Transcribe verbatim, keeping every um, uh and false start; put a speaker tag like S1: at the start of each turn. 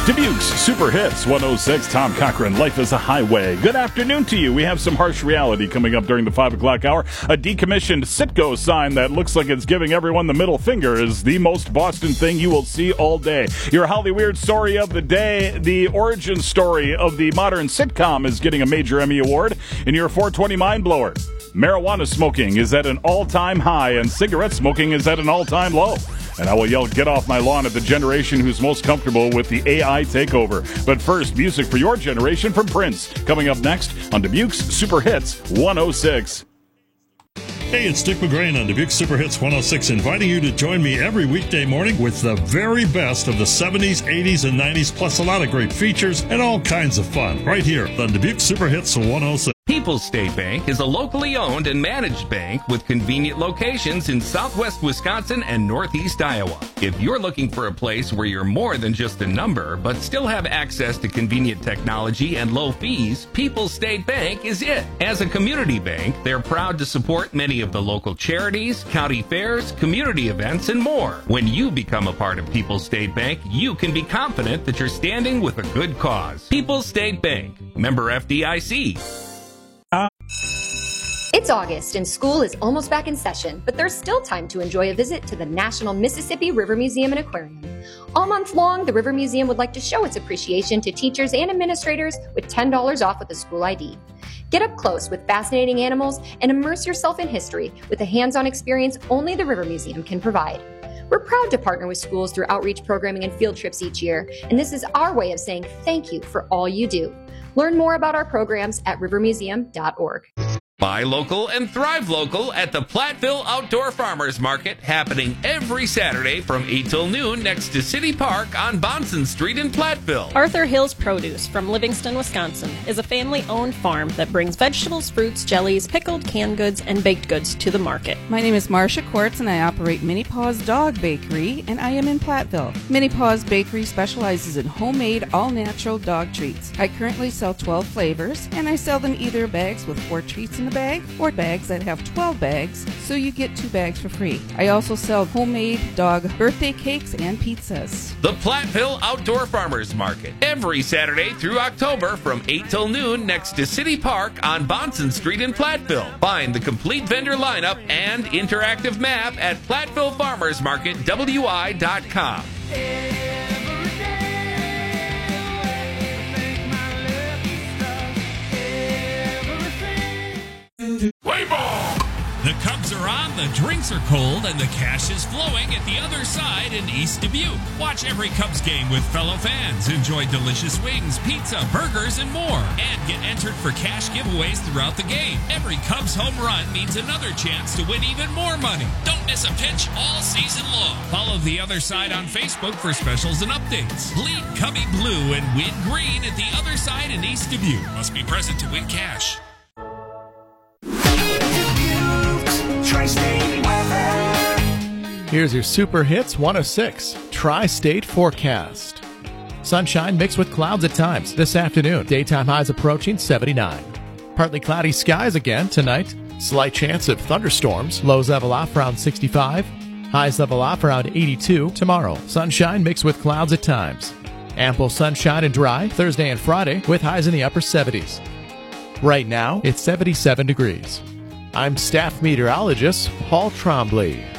S1: Dubuque's Super Hits one oh six, Tom Cochran, Life is a Highway. Good afternoon to you. We have some harsh reality coming up during the five o'clock hour. A decommissioned Citgo sign that looks like it's giving everyone the middle finger is the most Boston thing you will see all day. Your Holly Weird story of the day, the origin story of the modern sitcom is getting a major Emmy Award. In your four twenty Mind Blower, marijuana smoking is at an all-time high and cigarette smoking is at an all-time low. And I will yell, get off my lawn at the generation who's most comfortable with the A I takeover. But first, music for your generation from Prince. Coming up next on Dubuque's Super Hits one oh six.
S2: Hey, it's Dick McGrain on Dubuque Super Hits one oh six, inviting you to join me every weekday morning with the very best of the seventies, eighties, and nineties, plus a lot of great features and all kinds of fun, right here on Dubuque Super Hits one oh six.
S3: People's State Bank is a locally owned and managed bank with convenient locations in southwest Wisconsin and northeast Iowa. If you're looking for a place where you're more than just a number, but still have access to convenient technology and low fees, People's State Bank is it. As a community bank, they're proud to support many of the local charities, county fairs, community events, and more. When you become a part of People's State Bank, you can be confident that you're standing with a good cause. People's State Bank, member F D I C.
S4: It's August and school is almost back in session, but there's still time to enjoy a visit to the National Mississippi River Museum and Aquarium. All month long, the River Museum would like to show its appreciation to teachers and administrators with ten dollars off with a school I D. Get up close with fascinating animals and immerse yourself in history with a hands-on experience only the River Museum can provide. We're proud to partner with schools through outreach programming and field trips each year, and this is our way of saying thank you for all you do. Learn more about our programs at river museum dot org.
S3: Buy local and thrive local at the Platteville Outdoor Farmers Market, happening every Saturday from eight till noon next to City Park on Bonson Street in Platteville.
S5: Arthur Hills Produce from Livingston, Wisconsin is a family-owned farm that brings vegetables, fruits, jellies, pickled canned goods, and baked goods to the market.
S6: My name is Marcia Quartz and I operate Mini Paws Dog Bakery, and I am in Platteville. Mini Paws Bakery specializes in homemade, all-natural dog treats. I currently sell twelve flavors, and I sell them either bags with four treats in bag or bags that have twelve bags, so you get two bags for free. I also sell homemade dog birthday cakes and pizzas.
S3: The Platteville Outdoor Farmers Market, every Saturday through October from eight till noon next to City Park on Bonson Street in Platteville. Find the complete vendor lineup and interactive map at platteville farmers market w i dot com.
S7: Play ball! The Cubs are on, the drinks are cold, and the cash is flowing at the other side in East Dubuque. Watch every Cubs game with fellow fans. Enjoy delicious wings, pizza, burgers, and more. And get entered for cash giveaways throughout the game. Every Cubs home run means another chance to win even more money. Don't miss a pitch all season long. Follow The Other Side on Facebook for specials and updates. Bleed Cubby Blue and win green at The Other Side in East Dubuque. Must be present to win cash.
S8: Here's your Super Hits one oh six Tri-State Forecast. Sunshine mixed with clouds at times this afternoon. Daytime highs approaching seventy-nine. Partly cloudy skies again tonight. Slight chance of thunderstorms. Lows level off around sixty-five. Highs level off around eighty-two tomorrow. Sunshine mixed with clouds at times. Ample sunshine and dry Thursday and Friday with highs in the upper seventies. Right now, it's seventy-seven degrees. I'm staff meteorologist Paul Trombley.